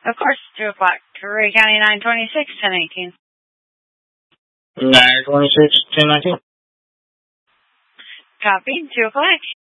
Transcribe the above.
Of course, 2 o'clock. Curry County 926, 1018. 926, 1019. Copy, 2 o'clock.